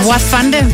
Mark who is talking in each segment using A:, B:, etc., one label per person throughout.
A: Noah Fonde.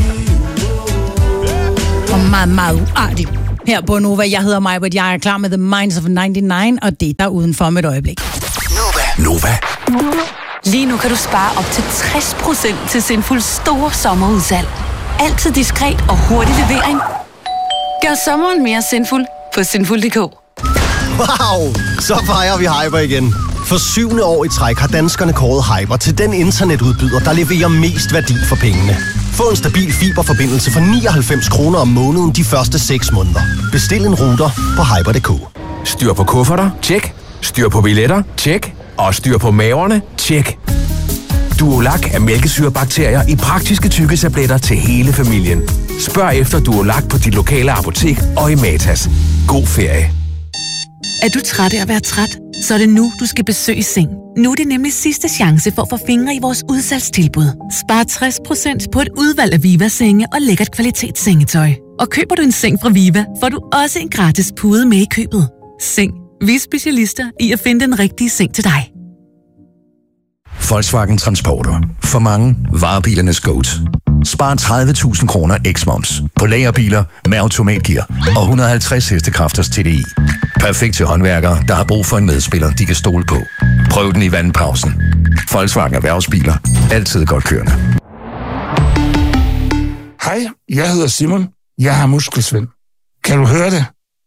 A: Og meget, meget uartigt. Her på Nova, jeg hedder Maja, jeg er klar med The Minds of 99, og det er der udenfor om et øjeblik.
B: Nova.
C: Lige nu kan du spare op til 60% til Sinfuls store sommerudsalg. Altid diskret og hurtig levering. Gør sommeren mere sinful på sinful.dk.
D: Wow! Så fejrer vi Hyper igen. For 7. år i træk har danskerne kåret Hyper til den internetudbyder, der leverer mest værdi for pengene. Få en stabil fiberforbindelse for 99 kroner om måneden de første 6 måneder. Bestil en router på hyper.dk.
B: Styr på kufferter? Tjek. Styr på billetter? Tjek. Og styr på maverne? Tjek. Duolac er mælkesyrebakterier i praktiske tykketabletter til hele familien. Spørg efter Duolac på dit lokale apotek og i Matas. God ferie.
E: Er du træt af at være træt? Så er det nu, du skal besøge Seng. Nu er det nemlig sidste chance for at få fingre i vores udsalgstilbud. Spar 60% på et udvalg af Viva-senge og lækkert kvalitetssengetøj. Og køber du en seng fra Viva, får du også en gratis pude med i købet. Seng. Vi er specialister i at finde den rigtige seng til dig.
F: Volkswagen Transporter. For mange varebilernes GOAT. Spar 30.000 kroner x-moms på lagerbiler med automatgear og 150 hestekræfters TDI. Perfekt til håndværkere, der har brug for en medspiller, de kan stole på. Prøv den i vandpausen. Volkswagen Erhvervsbiler. Altid godt kørende.
G: Hej, jeg hedder Simon. Jeg har muskelsvind. Kan du høre det?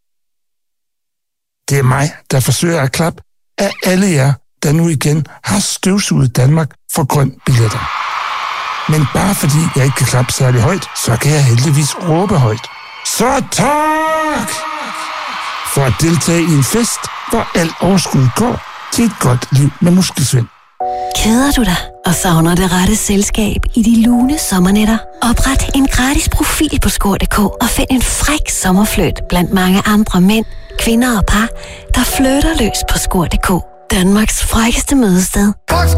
G: Det er mig, der forsøger at klappe af alle jer, der nu igen har støvsuget Danmark for grøn billetter. Men bare fordi jeg ikke kan klappe særlig højt, så kan jeg heldigvis råbe højt. Så tak! For at deltage i en fest, hvor alt overskud går til et godt liv med muskelsvind.
H: Keder du dig og savner det rette selskab i de lune sommernætter? Opret en gratis profil på Skor.dk og find en fræk sommerfløjt blandt mange andre mænd, kvinder og par, der flytter løs på Skor.dk. Danmarks frækkeste mødested.